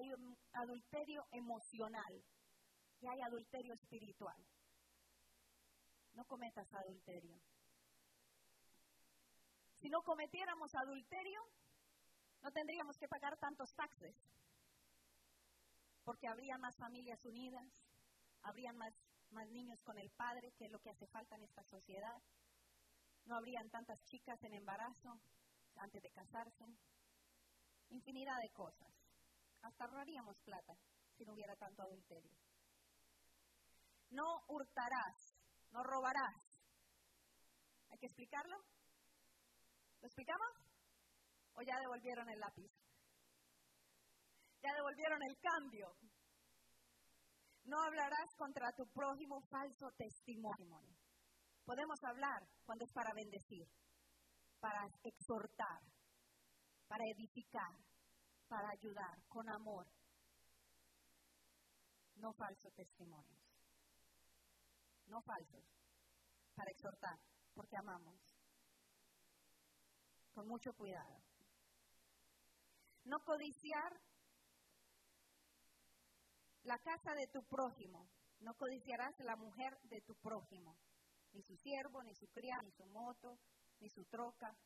hay un adulterio emocional y hay adulterio espiritual. No cometas adulterio. Si no cometiéramos adulterio, no tendríamos que pagar tantos taxes, porque habría más familias unidas, habrían más niños con el padre, que es lo que hace falta en esta sociedad. No habrían tantas chicas en embarazo antes de casarse. Infinidad de cosas. Hasta ahorraríamos plata si no hubiera tanto adulterio. No hurtarás, no robarás. ¿Hay que explicarlo? ¿Lo explicamos? ¿O ya devolvieron el lápiz? Ya devolvieron el cambio. No hablarás contra tu prójimo falso testimonio. Podemos hablar cuando es para bendecir, para exhortar, para edificar, para ayudar, con amor. No falsos testimonios. No falsos, para exhortar, porque amamos. Con mucho cuidado. No codiciar la casa de tu prójimo. No codiciarás la mujer de tu prójimo. Ni su siervo, ni su criado, ni su moto, ni su troca,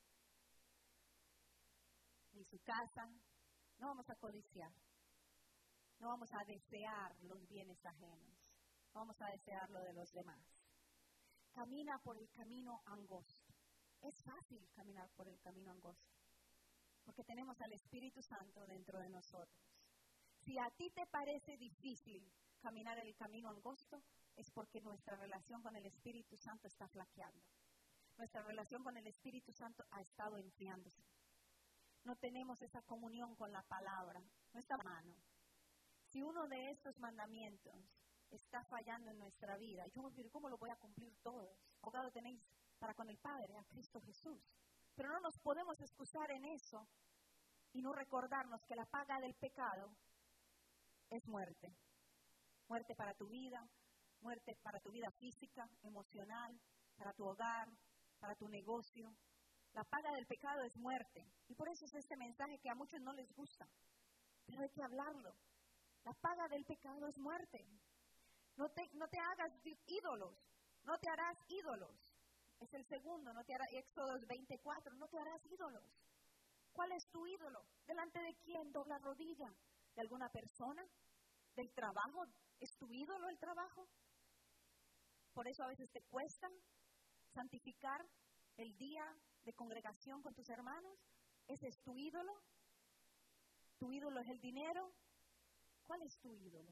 ni su casa. No vamos a codiciar. No vamos a desear los bienes ajenos. No vamos a desear lo de los demás. Camina por el camino angosto. Es fácil caminar por el camino angosto, porque tenemos al Espíritu Santo dentro de nosotros. Si a ti te parece difícil caminar el camino angosto, es porque nuestra relación con el Espíritu Santo está flaqueando. Nuestra relación con el Espíritu Santo ha estado enfriándose. No tenemos esa comunión con la palabra, no está a mano. Si uno de estos mandamientos está fallando en nuestra vida, yo me digo, ¿cómo lo voy a cumplir todos? Abogado tenéis para con el Padre, a Cristo Jesús. Pero no nos podemos excusar en eso y no recordarnos que la paga del pecado es muerte. Muerte para tu vida, muerte para tu vida física, emocional, para tu hogar, para tu negocio. La paga del pecado es muerte. Y por eso es este mensaje que a muchos no les gusta. Pero hay que hablarlo. La paga del pecado es muerte. No te hagas ídolos. No te harás ídolos. Es el segundo, no te harás, Éxodo 24, no te harás ídolos. ¿Cuál es tu ídolo? ¿Delante de quién dobla rodilla? ¿De alguna persona? ¿Del trabajo? ¿Es tu ídolo el trabajo? Por eso a veces te cuesta santificar el día de congregación con tus hermanos. ¿Ese es tu ídolo? ¿Tu ídolo es el dinero? ¿Cuál es tu ídolo?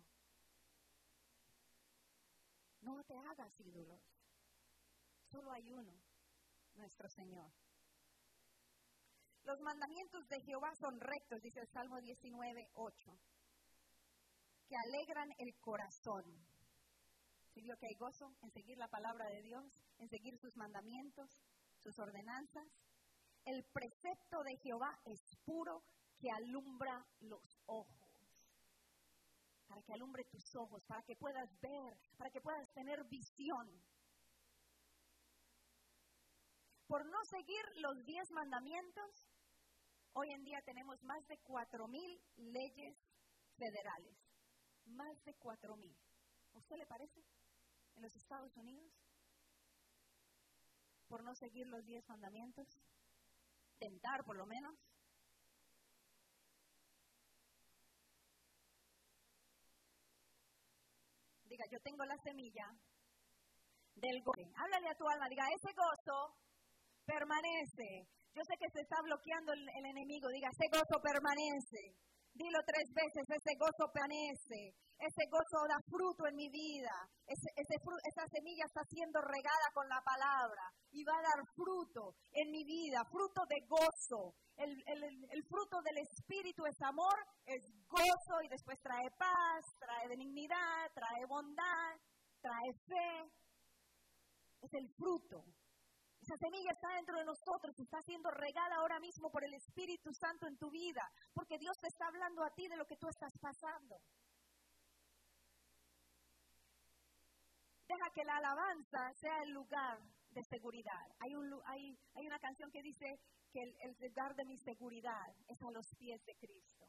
No te hagas ídolos. Solo hay uno, nuestro Señor. Los mandamientos de Jehová son rectos, dice el Salmo 19:8, que alegran el corazón. ¿Sí vio que hay gozo en seguir la palabra de Dios, en seguir sus mandamientos, sus ordenanzas? El precepto de Jehová es puro, que alumbra los ojos. Para que alumbre tus ojos, para que puedas ver, para que puedas tener visión. Por no seguir los 10 mandamientos, hoy en día tenemos más de 4,000 leyes federales. Más de 4,000. ¿A usted le parece? En los Estados Unidos. Por no seguir los 10 mandamientos. Tentar, por lo menos. Diga, yo tengo la semilla del gozo. Háblale a tu alma, diga, ese gozo permanece. Yo sé que se está bloqueando el enemigo. Diga, ese gozo permanece. Dilo 3 veces, ese gozo permanece. Ese gozo da fruto en mi vida. Esa semilla está siendo regada con la palabra y va a dar fruto en mi vida. Fruto de gozo. El fruto del Espíritu es amor, es gozo y después trae paz, trae benignidad, trae bondad, trae fe. Es el fruto. Esa semilla está dentro de nosotros, está siendo regada ahora mismo por el Espíritu Santo en tu vida, porque Dios te está hablando a ti de lo que tú estás pasando. Deja que la alabanza sea el lugar de seguridad. Hay una canción que dice que el lugar de mi seguridad es a los pies de Cristo.